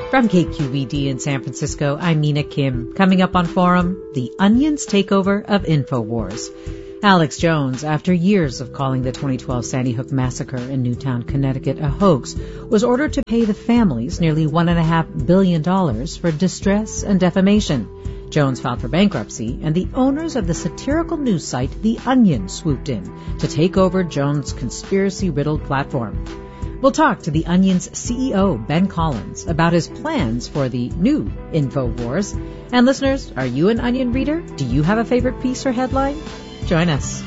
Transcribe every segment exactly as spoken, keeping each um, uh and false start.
From K Q E D in San Francisco, I'm Mina Kim. Coming up on Forum, the Onion's takeover of InfoWars. Alex Jones, after years of calling the twenty twelve Sandy Hook massacre in Newtown, Connecticut a hoax, was ordered to pay the families nearly one point five billion dollars for distress and defamation. Jones filed for bankruptcy, and the owners of the satirical news site The Onion swooped in to take over Jones' conspiracy-riddled platform. We'll talk to The Onion's C E O, Ben Collins, about his plans for the new InfoWars. And listeners, are you an Onion reader? Do you have a favorite piece or headline? Join us.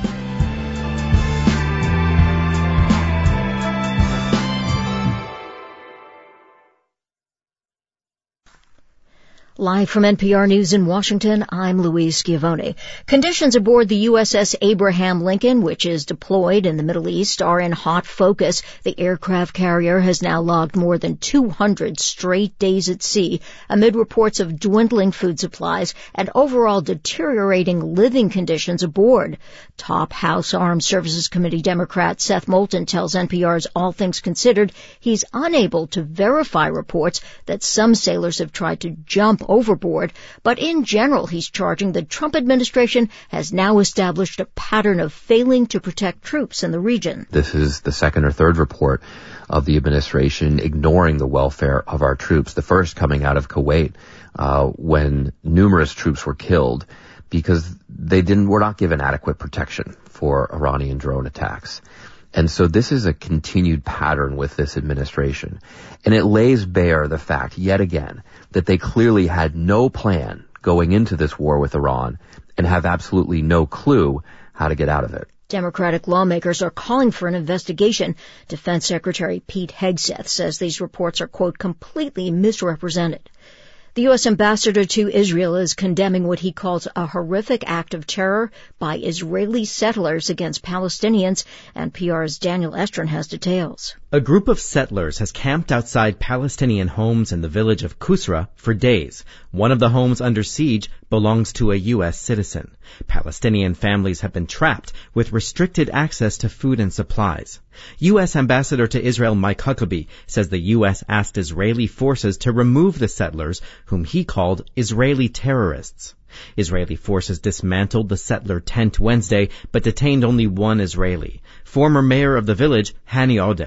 Live from N P R News in Washington, I'm Louise Schiavone. Conditions aboard the U S S Abraham Lincoln, which is deployed in the Middle East, are in hot focus. The aircraft carrier has now logged more than two hundred straight days at sea, amid reports of dwindling food supplies and overall deteriorating living conditions aboard. Top House Armed Services Committee Democrat Seth Moulton tells N P R's All Things Considered he's unable to verify reports that some sailors have tried to jump overboard, but in general he's charging the Trump administration has now established a pattern of failing to protect troops in the region. This is the second or third report of the administration ignoring the welfare of our troops, the first coming out of Kuwait, uh, when numerous troops were killed because they didn't were not given adequate protection for Iranian drone attacks. And so this is a continued pattern with this administration. And it lays bare the fact, yet again, that they clearly had no plan going into this war with Iran and have absolutely no clue how to get out of it. Democratic lawmakers are calling for an investigation. Defense Secretary Pete Hegseth says these reports are, quote, completely misrepresented. The U S ambassador to Israel is condemning what he calls a horrific act of terror by Israeli settlers against Palestinians. N P R's Daniel Estrin has details. A group of settlers has camped outside Palestinian homes in the village of Kusra for days. One of the homes under siege belongs to a U S citizen. Palestinian families have been trapped with restricted access to food and supplies. U S Ambassador to Israel Mike Huckabee says the U S asked Israeli forces to remove the settlers, whom he called Israeli terrorists. Israeli forces dismantled the settler tent Wednesday, but detained only one Israeli. Former mayor of the village, Hani Odeh.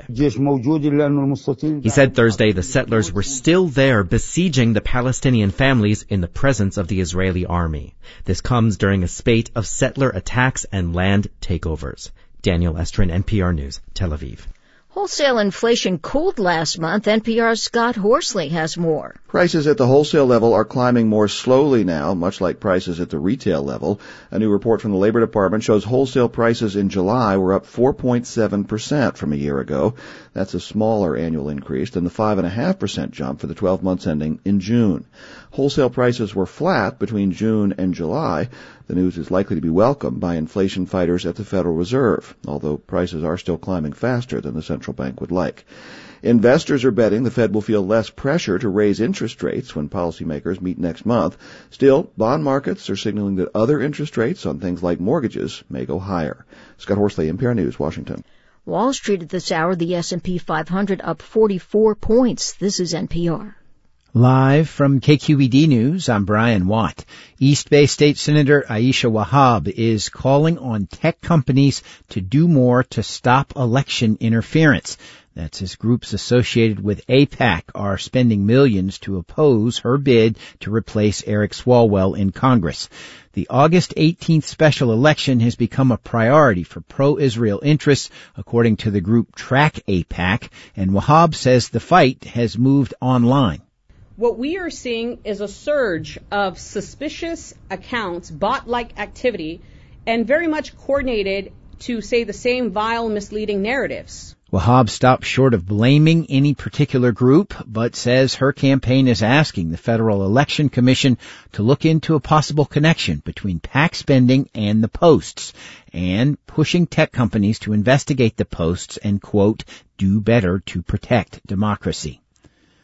He said Thursday the settlers were still there besieging the Palestinian families in the presence of the Israeli army. This comes during a spate of settler attacks and land takeovers. Daniel Estrin, N P R News, Tel Aviv. Wholesale inflation cooled last month. N P R's Scott Horsley has more. Prices at the wholesale level are climbing more slowly now, much like prices at the retail level. A new report from the Labor Department shows wholesale prices in July were up four point seven percent from a year ago. That's a smaller annual increase than the five point five percent jump for the twelve months ending in June. Wholesale prices were flat between June and July. The news is likely to be welcomed by inflation fighters at the Federal Reserve, although prices are still climbing faster than the central bank would like. Investors are betting the Fed will feel less pressure to raise interest rates when policymakers meet next month. Still, bond markets are signaling that other interest rates on things like mortgages may go higher. Scott Horsley, N P R News, Washington. Wall Street at this hour, the S and P five hundred up forty-four points. This is N P R. Live from K Q E D News, I'm Brian Watt. East Bay State Senator Aisha Wahab is calling on tech companies to do more to stop election interference. That's as groups associated with AIPAC are spending millions to oppose her bid to replace Eric Swalwell in Congress. The August eighteenth special election has become a priority for pro-Israel interests, according to the group Track AIPAC, and Wahab says the fight has moved online. What we are seeing is a surge of suspicious accounts, bot-like activity, and very much coordinated to say the same vile, misleading narratives. Wahab stopped short of blaming any particular group, but says her campaign is asking the Federal Election Commission to look into a possible connection between PAC spending and the posts, and pushing tech companies to investigate the posts and, quote, do better to protect democracy.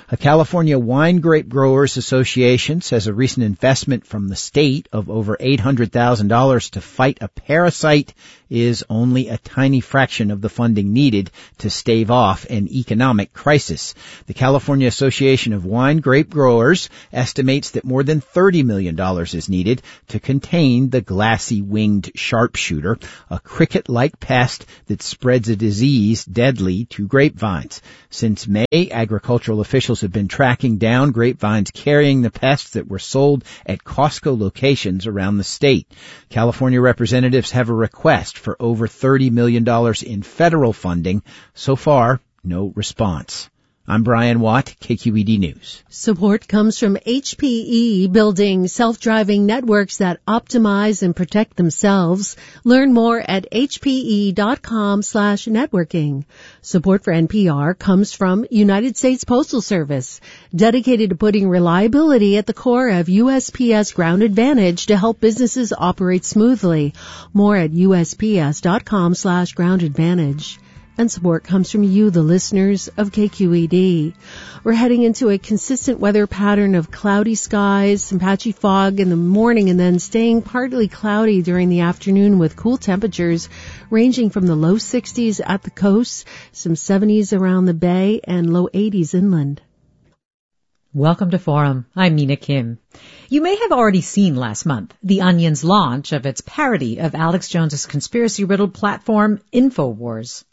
A California Wine Grape Growers Association says a recent investment from the state of over eight hundred thousand dollars to fight a parasite is only a tiny fraction of the funding needed to stave off an economic crisis. The California Association of Wine Grape Growers estimates that more than thirty million dollars is needed to contain the glassy-winged sharpshooter, a cricket-like pest that spreads a disease deadly to grapevines. Since May, agricultural officials have been tracking down grapevines carrying the pests that were sold at Costco locations around the state. California representatives have a request for over thirty million dollars in federal funding. So far, no response. I'm Brian Watt, K Q E D News. Support comes from H P E, building self-driving networks that optimize and protect themselves. Learn more at hpe.com slash networking. Support for N P R comes from United States Postal Service, dedicated to putting reliability at the core of U S P S Ground Advantage to help businesses operate smoothly. More at usps.com slash ground advantage. And support comes from you, the listeners of K Q E D. We're heading into a consistent weather pattern of cloudy skies, some patchy fog in the morning, and then staying partly cloudy during the afternoon with cool temperatures ranging from the low sixties at the coast, some seventies around the bay, and low eighties inland. Welcome to Forum. I'm Mina Kim. You may have already seen last month The Onion's launch of its parody of Alex Jones's conspiracy-riddled platform, InfoWars.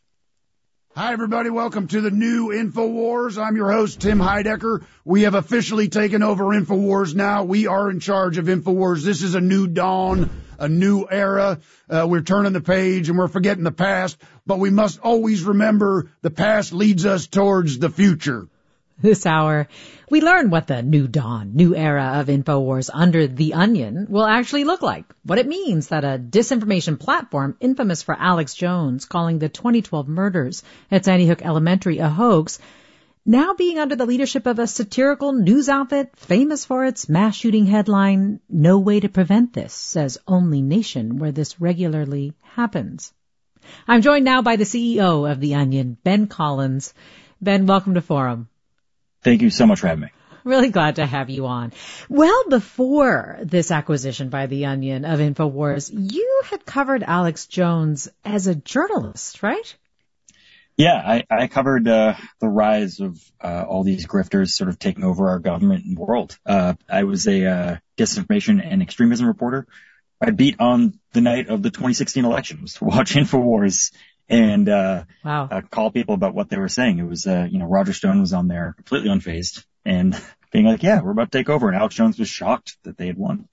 Hi, everybody. Welcome to the new InfoWars. I'm your host, Tim Heidecker. We have officially taken over InfoWars now. We are in charge of InfoWars. This is a new dawn, a new era. Uh, we're turning the page and we're forgetting the past, but we must always remember the past leads us towards the future. This hour, we learn what the new dawn, new era of InfoWars under The Onion will actually look like, what it means that a disinformation platform infamous for Alex Jones calling the twenty twelve murders at Sandy Hook Elementary a hoax, now being under the leadership of a satirical news outfit famous for its mass shooting headline, "No way to prevent this, says only nation where this regularly happens." I'm joined now by the C E O of The Onion, Ben Collins. Ben, welcome to Forum. Thank you so much for having me. Really glad to have you on. Well, before this acquisition by The Onion of InfoWars, you had covered Alex Jones as a journalist, right? Yeah, I, I covered uh, the rise of uh, all these grifters sort of taking over our government and world. Uh, I was a uh, disinformation and extremism reporter. I beat on the night of the twenty sixteen election was to watch InfoWars and uh, wow. uh, call people about what they were saying. It was, uh, you know, Roger Stone was on there completely unfazed and being like, yeah, we're about to take over. And Alex Jones was shocked that they had won.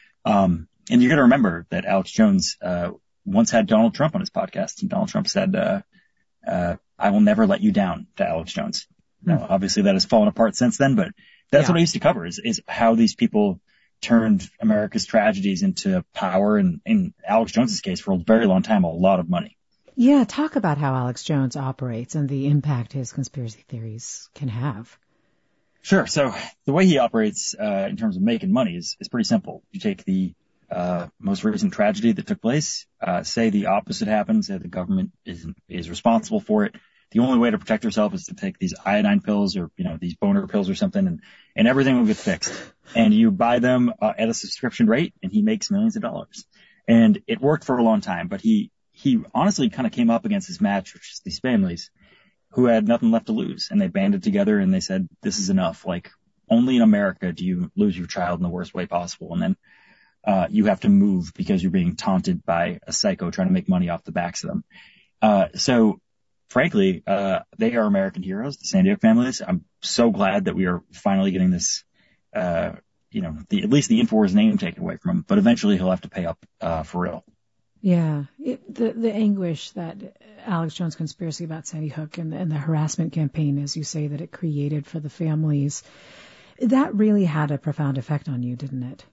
Um, and you got to remember that Alex Jones uh, once had Donald Trump on his podcast. And Donald Trump said, uh, uh, I will never let you down to Alex Jones. Mm. Now, obviously that has fallen apart since then, but that's yeah. what I used to cover is, is how these people turned America's tragedies into power. And in Alex Jones's case, for a very long time, a lot of money. Yeah, talk about how Alex Jones operates and the impact his conspiracy theories can have. Sure. So the way he operates uh, in terms of making money is, is pretty simple. You take the uh, most recent tragedy that took place, uh, say the opposite happens, say the government is is responsible for it. The only way to protect yourself is to take these iodine pills or, you know, these boner pills or something, and, and everything will get fixed. And you buy them uh, at a subscription rate, and he makes millions of dollars. And it worked for a long time, but he He honestly kind of came up against his match, which is these families who had nothing left to lose. And they banded together and they said, this is enough. Like, only in America do you lose your child in the worst way possible. And then uh, you have to move because you're being taunted by a psycho trying to make money off the backs of them. Uh, so, frankly, uh, they are American heroes, the Sandy Hook families. I'm so glad that we are finally getting this, uh, you know, the, at least the InfoWars name taken away from him. But eventually he'll have to pay up uh, for real. Yeah, it, the the anguish that Alex Jones' conspiracy about Sandy Hook and, and the harassment campaign, as you say, that it created for the families, that really had a profound effect on you, didn't it?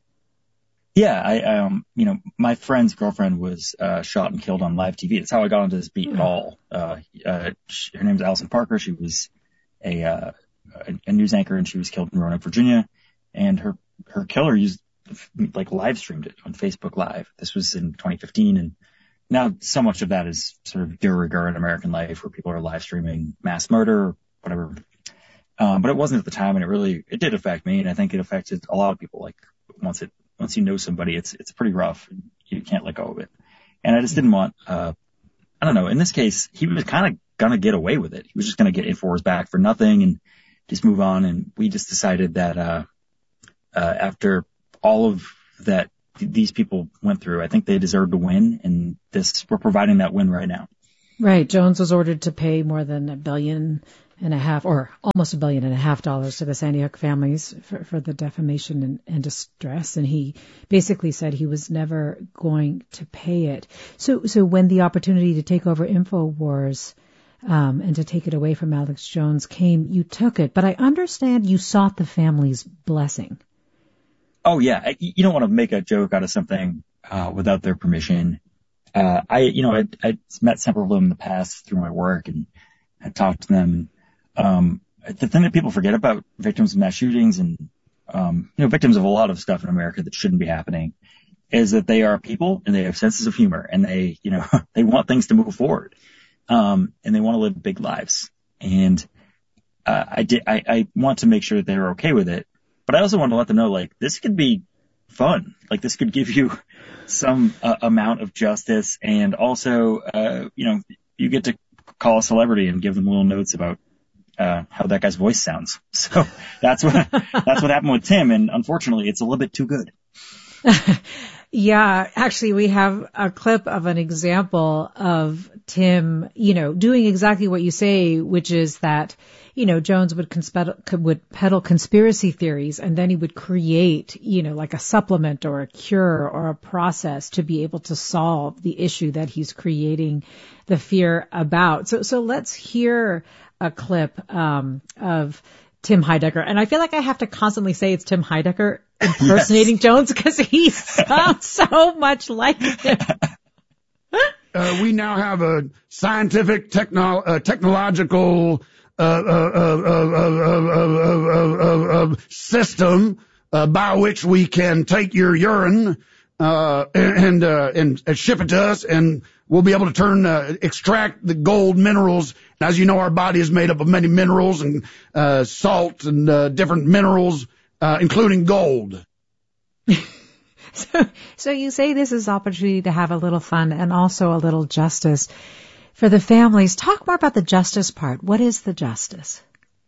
Yeah, I, um, you know, my friend's girlfriend was uh, shot and killed on live T V. That's how I got into this beat at all. Uh, uh, she, her name's Allison Parker. She was a, uh, a a news anchor, and she was killed in Roanoke, Virginia. And her her killer used like live streamed it on Facebook Live. This was in twenty fifteen, and now so much of that is sort of de rigueur in American life, where people are live streaming mass murder, whatever. Um, but it wasn't at the time, and it really, it did affect me, and I think it affected a lot of people. Like, once it, once you know somebody, it's, it's pretty rough. You can't let go of it. And I just didn't want, uh, I don't know, in this case, he was kind of gonna get away with it. He was just gonna get InfoWars back for nothing and just move on. And we just decided that, uh, uh, after all of that th- these people went through, I think they deserved to win, and this, we're providing that win right now. Right. Jones was ordered to pay more than a billion and a half, or almost a billion and a half dollars to the Sandy Hook families for, for the defamation and, and distress. And he basically said he was never going to pay it. So, so when the opportunity to take over InfoWars, um, and to take it away from Alex Jones came, you took it. But I understand you sought the family's blessing. Oh yeah. You don't want to make a joke out of something, uh, without their permission. Uh, I, you know, I, I met several of them in the past through my work, and I talked to them. Um, the thing that people forget about victims of mass shootings and, um, you know, victims of a lot of stuff in America that shouldn't be happening is that they are people and they have senses of humor, and they, you know, they want things to move forward. Um, and they want to live big lives. And, uh, I did, I, I want to make sure that they're okay with it, but I also want to let them know, like, this could be fun. Like, this could give you some uh, amount of justice, and also, uh, you know, you get to call a celebrity and give them little notes about uh, how that guy's voice sounds. So that's what, that's what happened with Tim. And unfortunately, it's a little bit too good. Yeah, actually, we have a clip of an example of Tim, you know, doing exactly what you say, which is that, you know, Jones would conspe- would peddle conspiracy theories, and then he would create, you know, like a supplement or a cure or a process to be able to solve the issue that he's creating the fear about. So, so let's hear a clip um, of Tim Heidecker. And I feel like I have to constantly say it's Tim Heidecker impersonating yes. Jones, because he sounds so much like him. Uh, we now have a scientific, techno- uh, technological uh, uh, uh, uh, uh, uh, system uh, by which we can take your urine uh, and, uh, and and ship it to us, and we'll be able to turn uh, extract the gold minerals. And as you know, our body is made up of many minerals and uh, salt and uh, different minerals, uh, including gold. So, so you say this is opportunity to have a little fun and also a little justice for the families. Talk more about the justice part. What is the justice?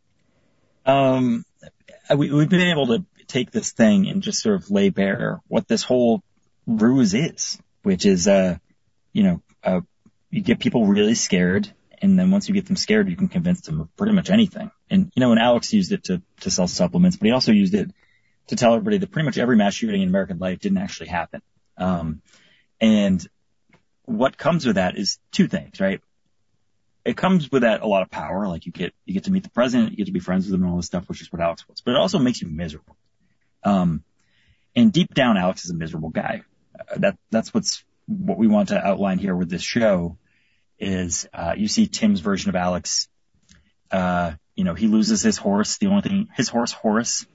Um, we, we've been able to take this thing and just sort of lay bare what this whole ruse is, which is, uh, you know, uh, you get people really scared, and then once you get them scared, you can convince them of pretty much anything. And, you know, and Alex used it to, to sell supplements, but he also used it to tell everybody that pretty much every mass shooting in American life didn't actually happen. Um, and what comes with that is two things, right? It comes with that a lot of power, like you get, you get to meet the president, you get to be friends with him and all this stuff, which is what Alex was, but it also makes you miserable. Um, and deep down, Alex is a miserable guy. Uh, that, that's what's, what we want to outline here with this show is, uh, you see Tim's version of Alex. Uh, you know, he loses his horse, the only thing, his horse, Horace,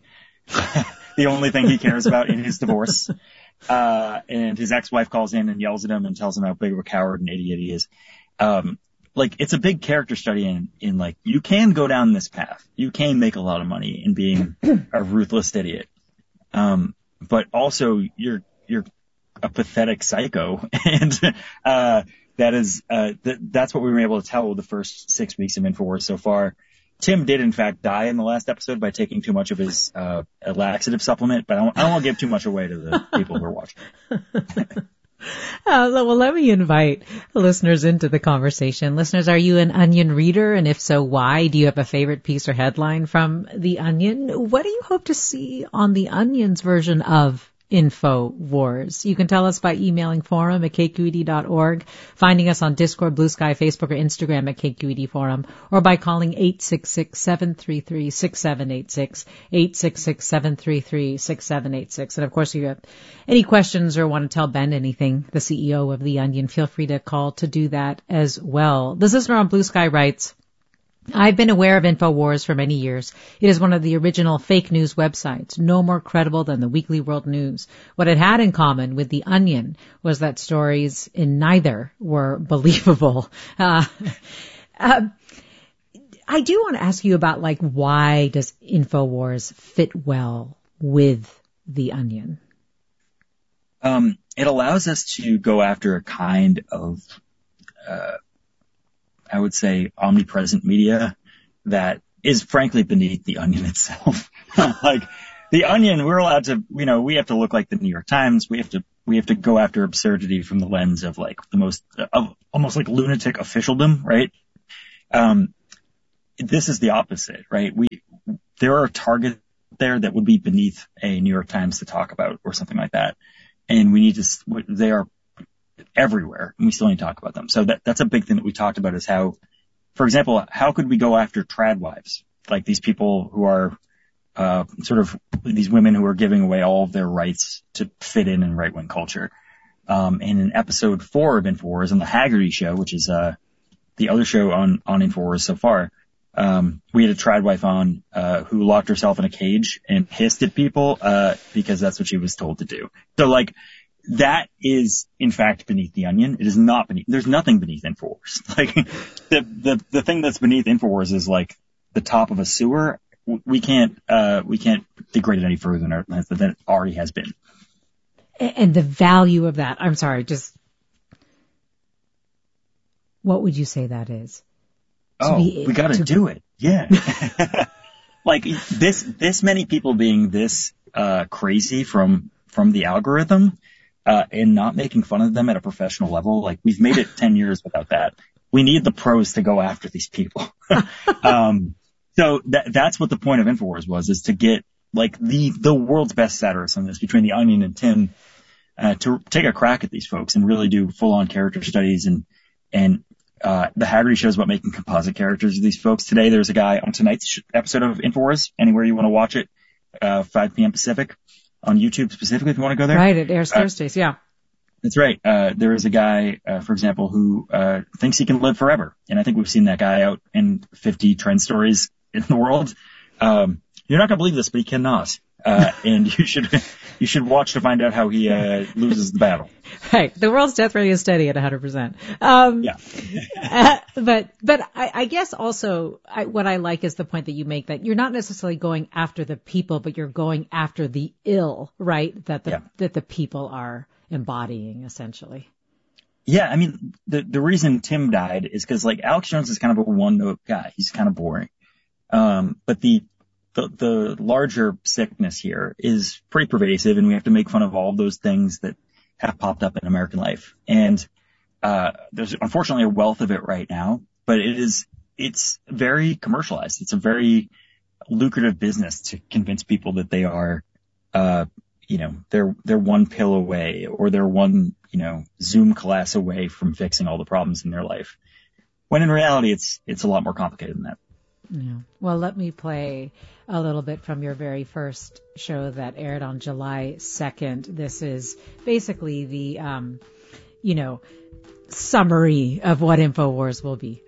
the only thing he cares about in his divorce. Uh, and his ex-wife calls in and yells at him and tells him how big of a coward and idiot he is. Um, like, it's a big character study in, in like, you can go down this path. You can make a lot of money in being a ruthless idiot. Um, but also you're, you're a pathetic psycho. And, uh, that is, uh, th- that's what we were able to tell with the first six weeks of InfoWars so far. Tim did, in fact, die in the last episode by taking too much of his uh, laxative supplement, but I don't, I don't want to give too much away to the people who are watching. uh, well, let me invite listeners into the conversation. Listeners, are you an Onion reader? And if so, why? Do you have a favorite piece or headline from The Onion? What do you hope to see on The Onion's version of InfoWars? You can tell us by emailing forum at k q e d dot org, finding us on Discord, Blue Sky, Facebook, or Instagram at K Q E D Forum, or by calling eight six six, seven three three, six seven eight six, eight six six, seven three three, six seven eight six. And of course, if you have any questions or want to tell Ben anything, the C E O of The Onion, feel free to call to do that as well. This listener on Blue Sky writes, I've been aware of InfoWars for many years. It is one of the original fake news websites, no more credible than the Weekly World News. What it had in common with The Onion was that stories in neither were believable. Uh, uh, I do want to ask you about, like, why does InfoWars fit well with The Onion? Um, it allows us to go after a kind of, uh, I would say, omnipresent media that is frankly beneath The Onion itself. Like, The Onion, we're allowed to, you know, we have to look like the New York Times. We have to, we have to go after absurdity from the lens of, like, the most, of almost like lunatic officialdom, right? Um, this is the opposite, right? We, there are targets there that would be beneath a New York Times to talk about or something like that. And we need to, they are everywhere and we still need to talk about them. So that, that's a big thing that we talked about is how, for example, how could we go after trad wives? Like these people who are, uh, sort of these women who are giving away all of their rights to fit in in right-wing culture. Um, and in episode four of InfoWars on the Haggerty Show, which is, uh, the other show on, on InfoWars so far, um, we had a trad wife on, uh, who locked herself in a cage and hissed at people, uh, because that's what she was told to do. So like, that is in fact beneath The Onion. It is not beneath, there's nothing beneath InfoWars. Like, the, the, the thing that's beneath InfoWars is like the top of a sewer. We can't, uh, we can't degrade it any further than it, than it already has been. And the value of that, I'm sorry, just, what would you say that is? Oh, be, we gotta to... do it. Yeah. Like this, this many people being this, uh, crazy from, from the algorithm, uh, and not making fun of them at a professional level. Like we've made it ten years without that. We need the pros to go after these people. um, so that, that's what the point of InfoWars was, is to get like the, the world's best satirists on this between The Onion and Tim, uh, to take a crack at these folks and really do full on character studies and, and, Uh, the Haggerty Show is about making composite characters of these folks. Today, there's a guy on tonight's episode of InfoWars, anywhere you want to watch it, uh, five p.m. Pacific, on YouTube specifically if you want to go there. Right, it airs uh, Thursdays, yeah. That's right. Uh, there is a guy, uh, for example, who, uh, thinks he can live forever. And I think we've seen that guy out in fifty trend stories in the world. Um, you're not going to believe this, but he cannot. Uh, and you should, you should watch to find out how he, uh, loses the battle. Right. The world's death rate is steady at one hundred percent. Um, yeah. uh, but, but I, I guess also I, what I like is the point that you make that you're not necessarily going after the people, but you're going after the ill, right? That the, yeah. that the people are embodying essentially. Yeah. I mean, the, the reason Tim died is because like Alex Jones is kind of a one note guy. He's kind of boring. Um, but the, The, the larger sickness here is pretty pervasive, and we have to make fun of all of those things that have popped up in American life. And uh there's unfortunately a wealth of it right now, but it is it's very commercialized. It's a very lucrative business to convince people that they are uh you know they're they're one pill away or they're one you know Zoom class away from fixing all the problems in their life. When in reality it's it's a lot more complicated than that. Yeah. Well, let me play a little bit from your very first show that aired on July second. This is basically the, um, you know, summary of what InfoWars will be.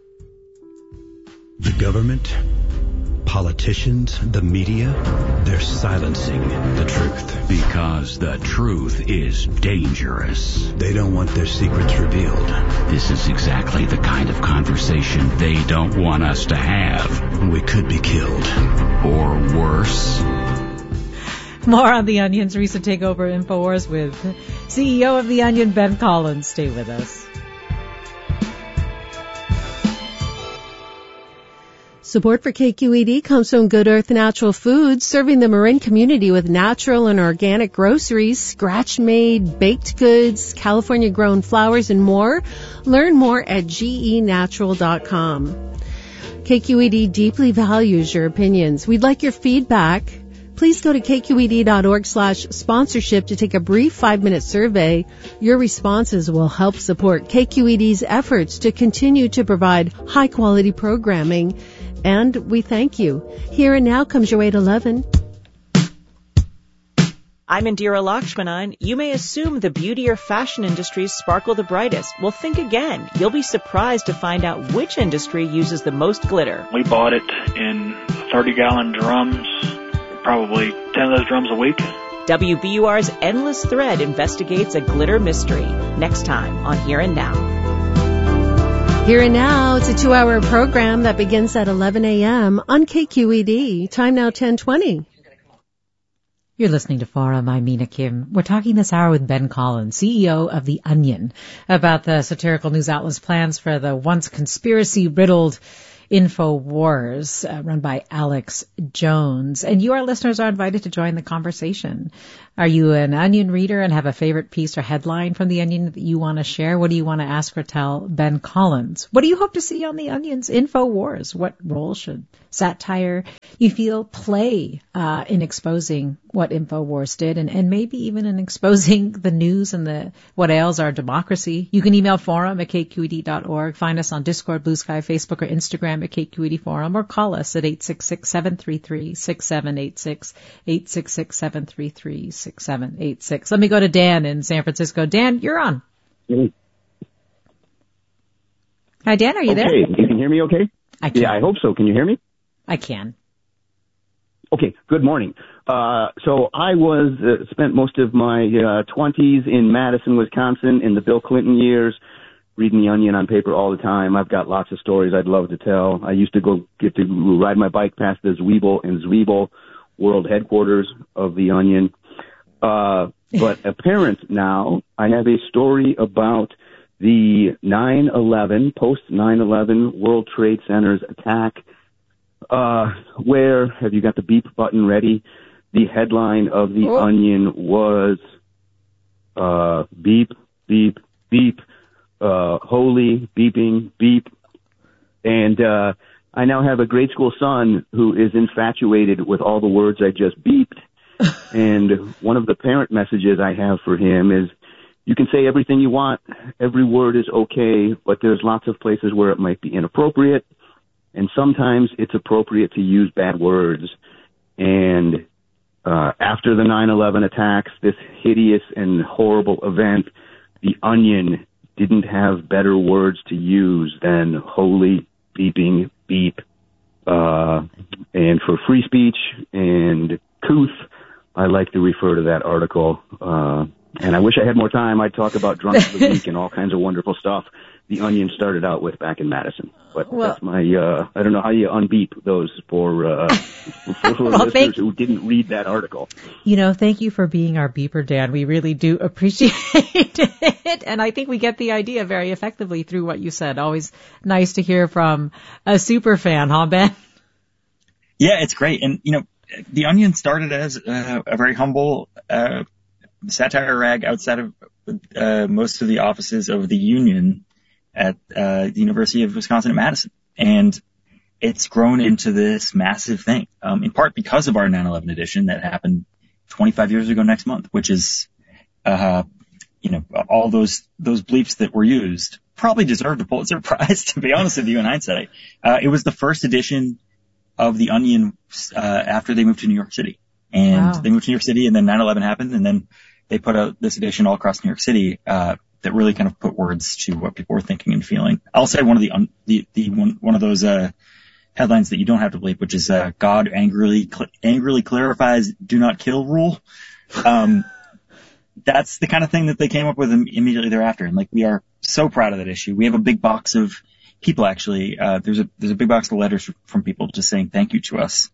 The government, politicians, the media, they're silencing the truth. Because the truth is dangerous. They don't want their secrets revealed. This is exactly the kind of conversation they don't want us to have. We could be killed. Or worse. More on The Onion's recent takeover InfoWars with C E O of The Onion, Ben Collins. Stay with us. Support for K Q E D comes from Good Earth Natural Foods, serving the Marin community with natural and organic groceries, scratch-made baked goods, California-grown flowers, and more. Learn more at G E natural dot com. K Q E D deeply values your opinions. We'd like your feedback. Please go to K Q E D dot org slash sponsorship to take a brief five-minute survey. Your responses will help support K Q E D's efforts to continue to provide high-quality programming. And we thank you. Here and now comes your eight eleven. I'm Indira Lakshmanan. You may assume the beauty or fashion industries sparkle the brightest. Well, think again. You'll be surprised to find out which industry uses the most glitter. We bought it in thirty-gallon drums, probably ten of those drums a week. W B U R's Endless Thread investigates a glitter mystery. Next time on Here and Now. Here and now, it's a two-hour program that begins at eleven a.m. on K Q E D. Time now ten twenty. You're listening to Forum. I'm Mina Kim. We're talking this hour with Ben Collins, C E O of The Onion, about the satirical news outlet's plans for the once conspiracy-riddled InfoWars, uh, run by Alex Jones. And you, our listeners, are invited to join the conversation. Are you an Onion reader and have a favorite piece or headline from The Onion that you want to share? What do you want to ask or tell Ben Collins? What do you hope to see on The Onion's InfoWars? What role should satire, you feel, play uh, in exposing what InfoWars did, and, and maybe even in exposing the news and the what ails our democracy? You can email forum at k q e d dot org. Find us on Discord, Blue Sky, Facebook, or Instagram at K Q E D Forum, or call us at eight six six, seven three three, six seven eight six, eight six six, seven three three, six seven eight six. Let me go to Dan in San Francisco. Dan, you're on. Mm-hmm. Hi, Dan. Are you okay. there? You can hear me okay? I can. Yeah, I hope so. Can you hear me? I can. Okay, good morning. Uh, so I was, uh, spent most of my uh, twenties in Madison, Wisconsin in the Bill Clinton years, reading The Onion on paper all the time. I've got lots of stories I'd love to tell. I used to go get to ride my bike past the Zwiebel and Zwiebel world headquarters of The Onion. Uh, but apparent now, I have a story about the nine eleven, post nine eleven World Trade Center's attack, uh, where, have you got the beep button ready? The headline of The oh. Onion was, uh, beep, beep, beep, uh, holy, beeping, beep. And, uh, I now have a grade school son who is infatuated with all the words I just beeped. And one of the parent messages I have for him is, you can say everything you want. Every word is okay, but there's lots of places where it might be inappropriate. And sometimes it's appropriate to use bad words. And uh, after the nine eleven attacks, this hideous and horrible event, The Onion didn't have better words to use than holy, beeping, beep. Uh, and for free speech and couth, I like to refer to that article. Uh, and I wish I had more time. I'd talk about Drunk of the Week and all kinds of wonderful stuff The Onion started out with back in Madison. But well, that's my, uh, I don't know how you unbeep those for, uh, for, for well, listeners who didn't read that article. You know, thank you for being our beeper, Dan. We really do appreciate it. And I think we get the idea very effectively through what you said. Always nice to hear from a super fan, huh, Ben? Yeah, it's great. And, you know, The Onion started as uh, a very humble uh, satire rag outside of uh, most of the offices of the Union at uh, the University of Wisconsin at Madison. And it's grown into this massive thing, um, in part because of our nine eleven edition that happened twenty-five years ago next month, which is, uh, you know, all those those bleeps that were used probably deserved a Pulitzer Prize, to be honest with you, in hindsight. Uh, it was the first edition of The Onion uh, after they moved to New York City. And wow. They moved to New York City, and then nine eleven happened, and then they put out this edition all across New York City uh that really kind of put words to what people were thinking and feeling. I'll say one of the un, the, the one, one of those uh headlines that you don't have to bleep, which is uh God angrily cl- angrily clarifies do not kill rule. Um that's the kind of thing that they came up with immediately thereafter. And like, we are so proud of that issue. We have a big box of people actually, uh, there's a, there's a big box of letters from people just saying thank you to us.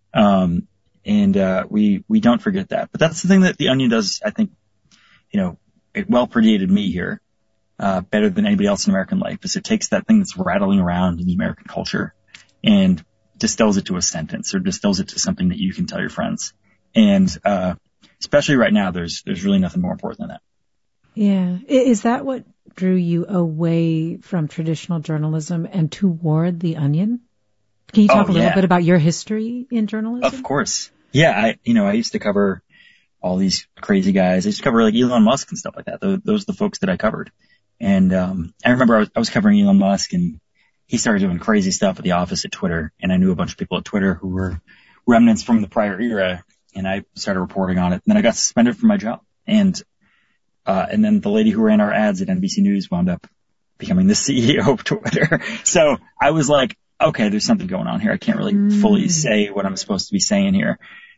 Um, and, uh, we, we don't forget that. But that's the thing that The Onion does, I think, you know, it well predated me here, uh, better than anybody else in American life, is it takes that thing that's rattling around in the American culture and distills it to a sentence, or distills it to something that you can tell your friends. And, uh, especially right now, there's, there's really nothing more important than that. Yeah. Is that what drew you away from traditional journalism and toward The Onion? Can you talk oh, a little yeah. bit about your history in journalism? Of course. Yeah. I, you know, I used to cover all these crazy guys. I used to cover like Elon Musk and stuff like that. Those, those are the folks that I covered. And, um, I remember I was, I was covering Elon Musk, and he started doing crazy stuff at the office at Twitter. And I knew a bunch of people at Twitter who were remnants from the prior era. And I started reporting on it. And then I got suspended from my job. And, uh, and then the lady who ran our ads at N B C News wound up becoming the C E O of Twitter. So I was like, okay, there's something going on here. I can't really mm. fully say what I'm supposed to be saying here.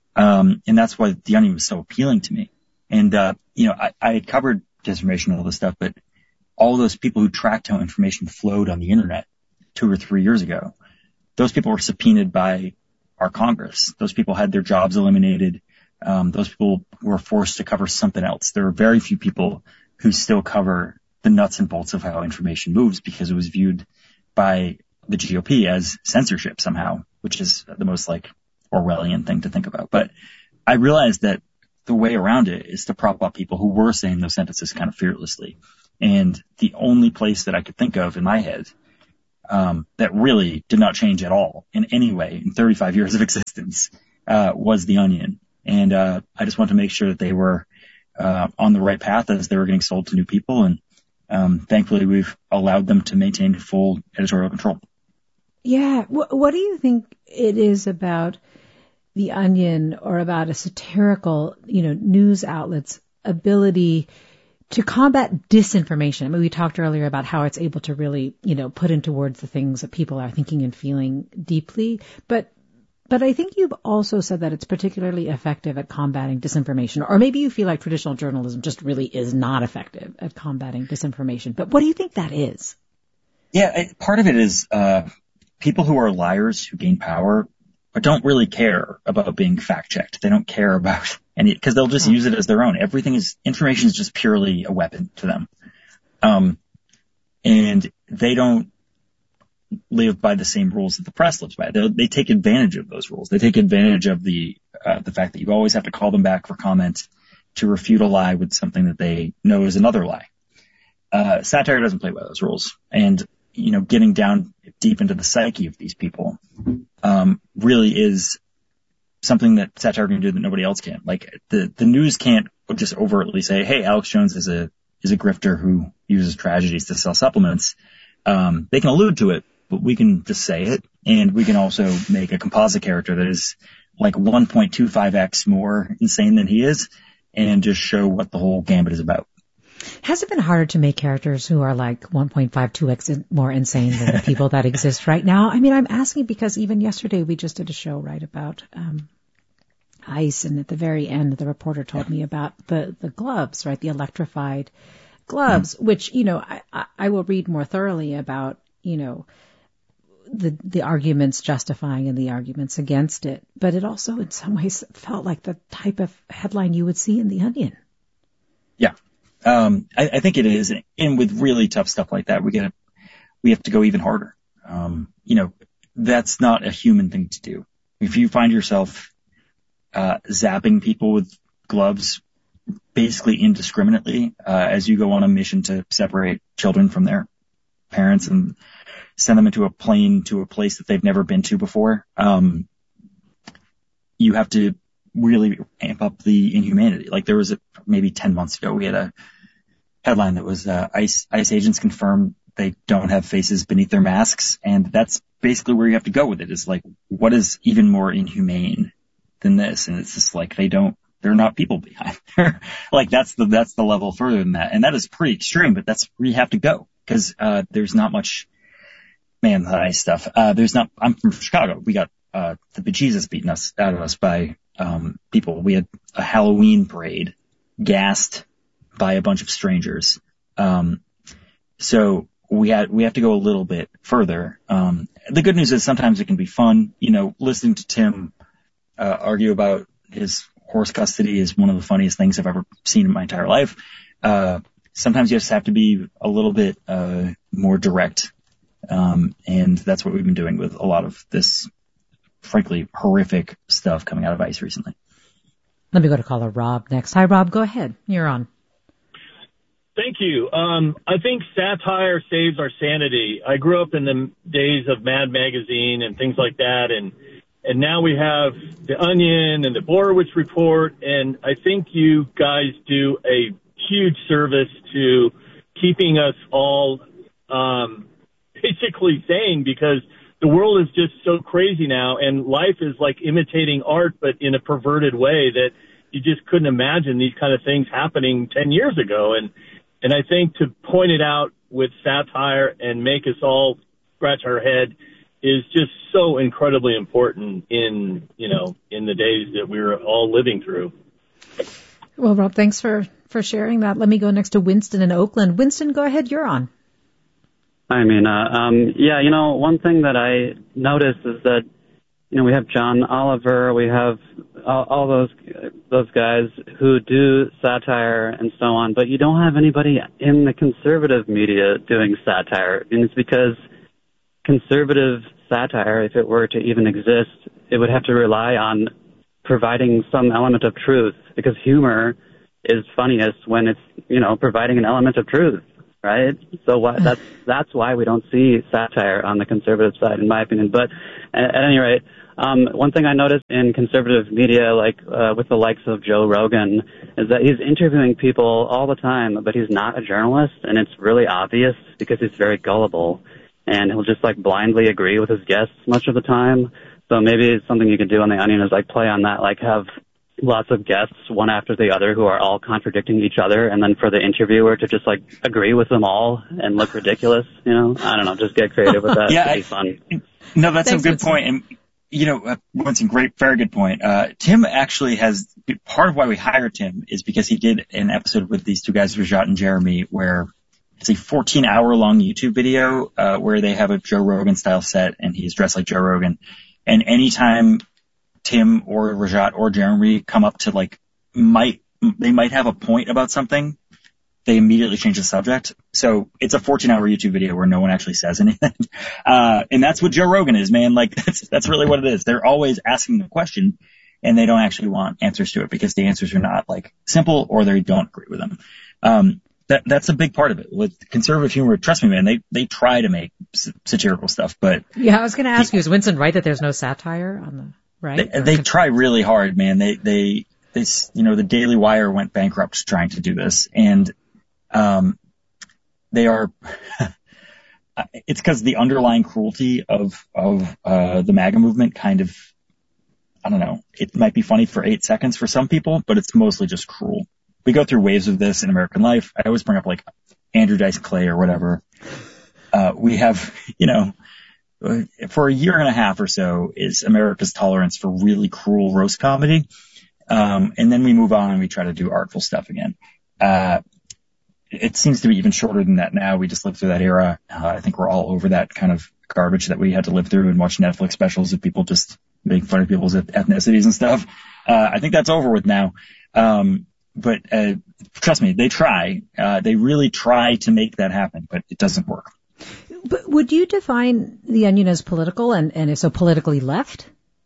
Um, and that's why The Onion was so appealing to me. And, uh, you know, I, I had covered disinformation and all this stuff, but all those people who tracked how information flowed on the internet two or three years ago, those people were subpoenaed by our Congress. Those people had their jobs eliminated. Um, those people were forced to cover something else. There are very few people who still cover the nuts and bolts of how information moves because it was viewed by the G O P as censorship somehow, which is the most like Orwellian thing to think about. But I realized that the way around it is to prop up people who were saying those sentences kind of fearlessly. And the only place that I could think of in my head um, that really did not change at all in any way in thirty-five years of existence uh, was The Onion. And uh, I just wanted to make sure that they were uh, on the right path as they were getting sold to new people. And um, thankfully, we've allowed them to maintain full editorial control. Yeah. What, what do you think it is about The Onion or about a satirical, you know, news outlet's ability to combat disinformation? I mean, we talked earlier about how it's able to really, you know, put into words the things that people are thinking and feeling deeply. But But I think you've also said that it's particularly effective at combating disinformation, or maybe you feel like traditional journalism just really is not effective at combating disinformation. But what do you think that is? Yeah, part of it is uh, people who are liars who gain power but don't really care about being fact-checked. They don't care about any, because they'll just use it as their own. Everything is, information is just purely a weapon to them. Um, and they don't live by the same rules that the press lives by. They, they take advantage of those rules. They take advantage of the uh, the fact that you always have to call them back for comment to refute a lie with something that they know is another lie. Uh, satire doesn't play by those rules. And, you know, getting down deep into the psyche of these people um, really is something that satire can do that nobody else can. Like the the news can't just overtly say, hey, Alex Jones is a is a grifter who uses tragedies to sell supplements. Um, they can allude to it, but we can just say it, and we can also make a composite character that is like one point two five x more insane than he is, and just show what the whole gambit is about. Has it been harder to make characters who are like one point five two x more insane than the people that exist right now? I mean, I'm asking because even yesterday we just did a show, right, about um ICE, and at the very end, the reporter told me about the, the gloves, right, the electrified gloves, mm-hmm. which, you know, I, I, I will read more thoroughly about, you know, the the arguments justifying and the arguments against it. But it also, in some ways, felt like the type of headline you would see in The Onion. Yeah. Um, I, I think it is. And with really tough stuff like that, we get we have to go even harder. Um, you know, that's not a human thing to do. If you find yourself uh, zapping people with gloves basically indiscriminately uh, as you go on a mission to separate children from their parents and send them into a plane to a place that they've never been to before, um, you have to really amp up the inhumanity. Like there was a, maybe ten months ago, we had a headline that was uh, ICE, ICE agents confirm they don't have faces beneath their masks. And that's basically where you have to go with it, is like, what is even more inhumane than this? And it's just like, they don't, they're not people behind there. Like that's the, that's the level further than that. And that is pretty extreme, but that's where you have to go, because uh, there's not much, man, the ICE stuff. Uh, there's not, I'm from Chicago. We got uh, the bejesus beaten us out of us by um, people. We had a Halloween parade gassed by a bunch of strangers. Um, so we had, we have to go a little bit further. Um, the good news is sometimes it can be fun. You know, listening to Tim uh, argue about his horse custody is one of the funniest things I've ever seen in my entire life. Uh, sometimes you just have to be a little bit uh, more direct. Um, and that's what we've been doing with a lot of this, frankly, horrific stuff coming out of ICE recently. Let me go to caller Rob next. Hi, Rob. Go ahead. You're on. Thank you. Um, I think satire saves our sanity. I grew up in the days of Mad Magazine and things like that, and and now we have The Onion and the Borowitz Report, and I think you guys do a huge service to keeping us all um, basically sane, because the world is just so crazy now, and life is like imitating art, but in a perverted way that you just couldn't imagine these kind of things happening ten years ago. And And I think to point it out with satire and make us all scratch our head is just so incredibly important in, you know, in the days that we're all living through. Well, Rob, thanks for, for sharing that. Let me go next to Winston in Oakland. Winston, go ahead. You're on. Hi, Mina. Um, yeah, you know, one thing that I noticed is that, you know, we have John Oliver, we have all, all those those guys who do satire and so on, but you don't have anybody in the conservative media doing satire. And it's because conservative satire, if it were to even exist, it would have to rely on providing some element of truth, because humor is funniest when it's, you know, providing an element of truth, right? So what, that's that's why we don't see satire on the conservative side, in my opinion. But at, at any rate, um, one thing I noticed in conservative media, like uh, with the likes of Joe Rogan, is that he's interviewing people all the time, but he's not a journalist, and it's really obvious because he's very gullible, and he'll just like blindly agree with his guests much of the time. So maybe it's something you could do on The Onion is like play on that, like have lots of guests, one after the other, who are all contradicting each other, and then for the interviewer to just like agree with them all and look ridiculous, you know? I don't know, just get creative with that. Yeah, It'd be I, fun. No, that's Thanks, a good Winston. point. And, you know, uh, Winston, great, very good point. Uh, Tim actually has, part of why we hired Tim is because he did an episode with these two guys, Rajat and Jeremy, where it's a fourteen hour long YouTube video, uh, where they have a Joe Rogan style set and he's dressed like Joe Rogan. And anytime Tim or Rajat or Jeremy come up to like, might, they might have a point about something, they immediately change the subject. So it's a fourteen hour YouTube video where no one actually says anything. Uh, and that's what Joe Rogan is, man. Like that's, that's really what it is. They're always asking the question and they don't actually want answers to it because the answers are not like simple or they don't agree with them. Um, that, that's a big part of it. With conservative humor, trust me, man, they, they try to make satirical stuff, but. Yeah, I was going to ask the, you, is Winston right that there's no satire on the, right? They, they try really hard, man. They, they, they, you know, the Daily Wire went bankrupt trying to do this, and, um, they are, it's because the underlying cruelty of, of, uh, the MAGA movement kind of, I don't know, it might be funny for eight seconds for some people, but it's mostly just cruel. We go through waves of this in American life. I always bring up like Andrew Dice Clay or whatever. Uh, we have, you know, for a year and a half or so is America's tolerance for really cruel roast comedy. Um, and then we move on and we try to do artful stuff again. Uh, it seems to be even shorter than that now. We just lived through that era. Uh, I think we're all over that kind of garbage that we had to live through and watch Netflix specials of people just making fun of people's ethnicities and stuff. Uh, I think that's over with now. Um, but, uh, trust me, they try, uh, they really try to make that happen, but it doesn't work. But would you define The Onion as political and, and so politically left?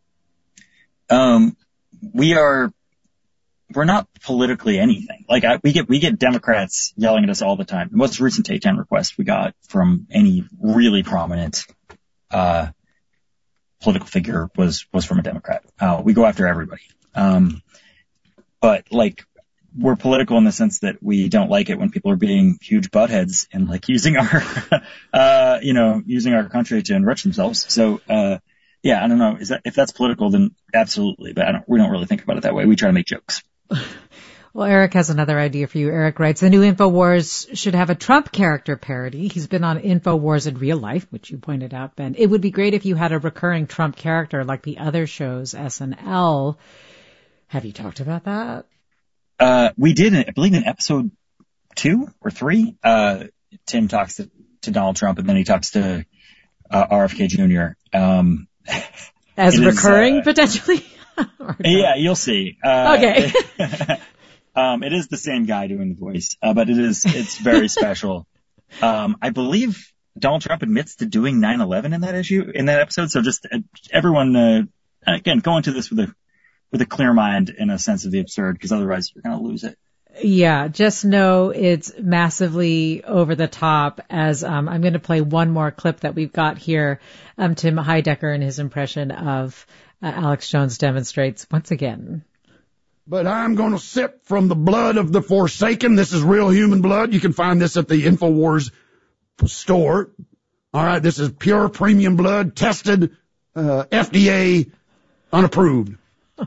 Um, we are, we're not politically anything. Like I, we get, we get Democrats yelling at us all the time. The most recent take ten request we got from any really prominent, uh, political figure was, was from a Democrat. Uh, we go after everybody. Um, but like, we're political in the sense that we don't like it when people are being huge buttheads and like using our, uh, you know, using our country to enrich themselves. So, uh, yeah, I don't know. Is that, if that's political, then absolutely. But I don't, we don't really think about it that way. We try to make jokes. Well, Eric has another idea for you. Eric writes, the new InfoWars should have a Trump character parody. He's been on InfoWars in real life, which you pointed out, Ben. It would be great if you had a recurring Trump character like the other shows, S N L. Have you talked about that? Uh, we did, I believe in episode two or three, uh, Tim talks to, to Donald Trump and then he talks to, uh, R F K Junior Um, as recurring is, uh, potentially? Yeah, you'll see. Uh, okay. um, it is the same guy doing the voice, uh, but it is, it's very special. Um, I believe Donald Trump admits to doing nine eleven in that issue, in that episode. So just uh, everyone, uh, again, go into this with a, with a clear mind and a sense of the absurd, because otherwise you're going to lose it. Yeah, just know it's massively over the top. As um, I'm going to play one more clip that we've got here. Um, Tim Heidecker and his impression of uh, Alex Jones demonstrates once again. But I'm going to sip from the blood of the forsaken. This is real human blood. You can find this at the InfoWars store. All right, this is pure premium blood, tested, uh, F D A unapproved.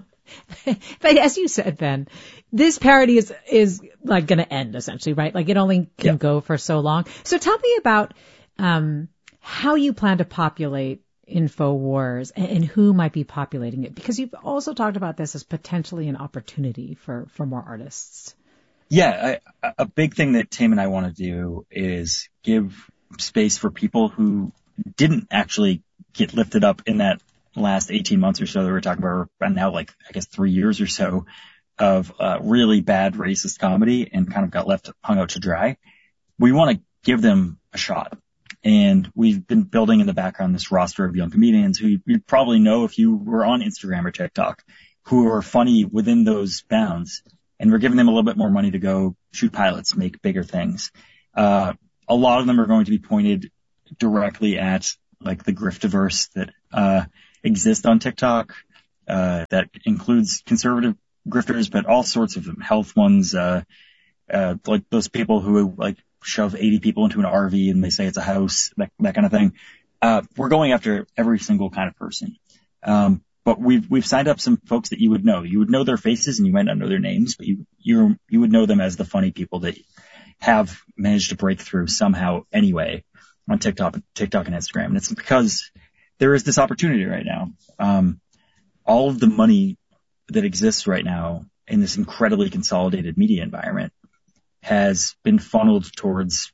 But as you said, Ben, this parody is, is like going to end essentially, right? Like it only can yeah. go for so long. So tell me about, um, how you plan to populate InfoWars and, and who might be populating it, because you've also talked about this as potentially an opportunity for, for more artists. Yeah, I, a big thing that Tim and I want to do is give space for people who didn't actually get lifted up in that last eighteen months or so that we're talking about, right now, like, I guess three years or so of uh, really bad racist comedy and kind of got left hung out to dry. We want to give them a shot. And we've been building in the background this roster of young comedians who you probably know if you were on Instagram or TikTok, who are funny within those bounds. And we're giving them a little bit more money to go shoot pilots, make bigger things. Uh, a lot of them are going to be pointed directly at like the griftiverse that, uh, exist on TikTok, uh, that includes conservative grifters, but all sorts of them, health ones, uh, uh, like those people who like shove eighty people into an R V and they say it's a house, that, that kind of thing. Uh, we're going after every single kind of person. Um, but we've, we've signed up some folks that you would know. You would know their faces and you might not know their names, but you, you you would know them as the funny people that have managed to break through somehow anyway on TikTok, TikTok and Instagram. And it's because there is this opportunity right now. Um, all of the money that exists right now in this incredibly consolidated media environment has been funneled towards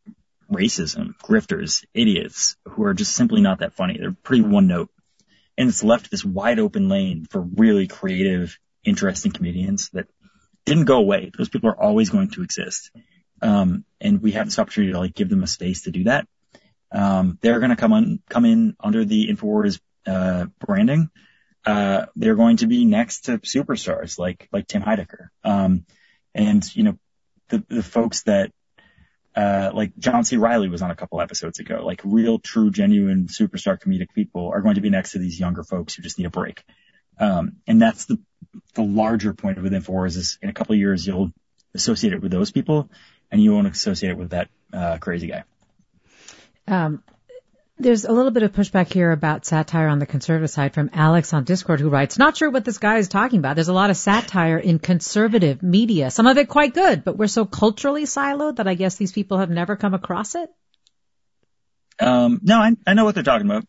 racism, grifters, idiots who are just simply not that funny. They're pretty one note. And it's left this wide open lane for really creative, interesting comedians that didn't go away. Those people are always going to exist. Um, and we have this opportunity to like give them a space to do that. Um, they're going to come on, come in under the InfoWars, uh, branding. Uh, they're going to be next to superstars like, like Tim Heidecker. Um, and, you know, the, the folks that, uh, like John C. Reilly was on a couple episodes ago, like real, true, genuine superstar comedic people are going to be next to these younger folks who just need a break. Um, and that's the, the larger point of InfoWars is in a couple of years, you'll associate it with those people and you won't associate it with that, uh, crazy guy. Um, There's a little bit of pushback here about satire on the conservative side from Alex on Discord, who writes, not sure what this guy is talking about. There's a lot of satire in conservative media, some of it quite good, but we're so culturally siloed that I guess these people have never come across it. Um, no, I, I know what they're talking about.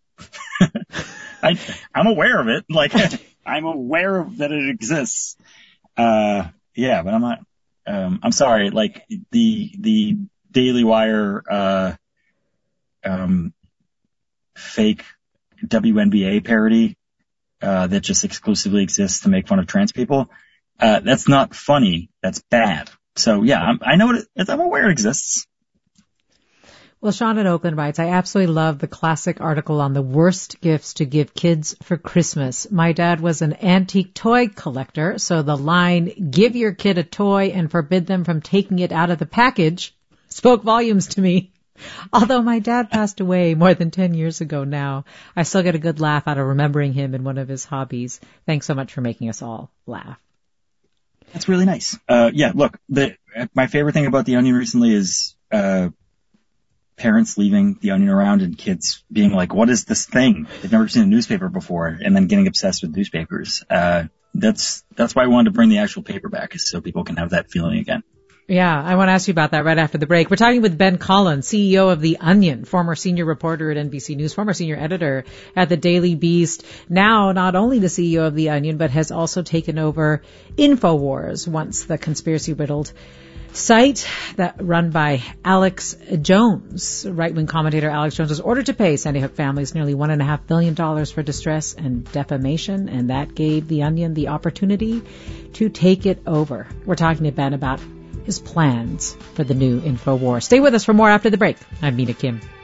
I, I'm aware of it. Like, I'm aware of that it exists. Uh, yeah, but I'm not, um, I'm sorry. Like the, the Daily Wire, uh, um, fake W N B A parody, uh, that just exclusively exists to make fun of trans people. Uh, that's not funny. That's bad. So yeah, I'm, I know what it, I'm aware it exists. Well, Sean in Oakland writes, I absolutely love the classic article on the worst gifts to give kids for Christmas. My dad was an antique toy collector, so the line, give your kid a toy and forbid them from taking it out of the package, spoke volumes to me. Although my dad passed away more than ten years ago now, I still get a good laugh out of remembering him in one of his hobbies. Thanks so much for making us all laugh. That's really nice. Uh, yeah, look, the, my favorite thing about The Onion recently is, uh, parents leaving The Onion around and kids being like, what is this thing? They've never seen a newspaper before, and then getting obsessed with newspapers. Uh, that's, that's why I wanted to bring the actual paper back, is so people can have that feeling again. Yeah, I want to ask you about that right after the break. We're talking with Ben Collins, C E O of The Onion, former senior reporter at N B C News, former senior editor at The Daily Beast, now not only the C E O of The Onion, but has also taken over InfoWars, once the conspiracy-riddled site that run by Alex Jones. Right-wing commentator Alex Jones was ordered to pay Sandy Hook families nearly one and a half billion dollars for distress and defamation, and that gave The Onion the opportunity to take it over. We're talking to Ben about his plans for the new InfoWars. Stay with us for more after the break. I'm Mina Kim.